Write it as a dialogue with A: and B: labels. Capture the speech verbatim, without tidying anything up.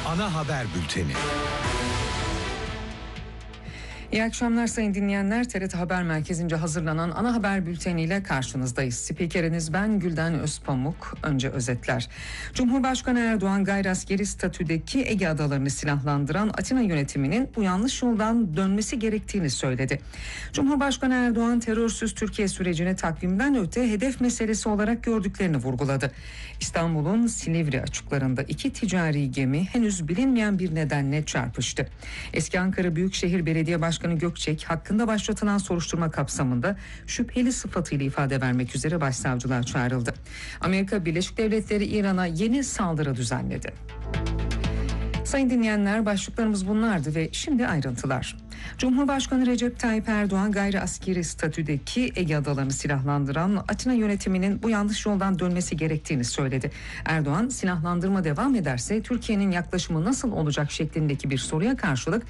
A: Ana haber bülteni.
B: İyi akşamlar sayın dinleyenler. T R T Haber Merkezi'nce hazırlanan ana haber bülteniyle karşınızdayız. Spikeriniz ben Gülden Özpamuk. Önce özetler. Cumhurbaşkanı Erdoğan gayri askeri statüdeki Ege Adalarını silahlandıran Atina yönetiminin bu yanlış yoldan dönmesi gerektiğini söyledi. Cumhurbaşkanı Erdoğan terörsüz Türkiye sürecini takvimden öte hedef meselesi olarak gördüklerini vurguladı. İstanbul'un Silivri açıklarında iki ticari gemi henüz bilinmeyen bir nedenle çarpıştı. Eski Ankara Büyükşehir Belediye Başkanı Gökçek hakkında başlatılan soruşturma kapsamında şüpheli sıfatıyla ifade vermek üzere başsavcılığa çağrıldı. Amerika Birleşik Devletleri İran'a yeni saldırı düzenledi. Sayın dinleyenler, başlıklarımız bunlardı ve şimdi ayrıntılar. Cumhurbaşkanı Recep Tayyip Erdoğan gayri askeri statüdeki Ege Adalarını silahlandıran Atina yönetiminin bu yanlış yoldan dönmesi gerektiğini söyledi. Erdoğan silahlandırma devam ederse Türkiye'nin yaklaşımı nasıl olacak şeklindeki bir soruya karşılık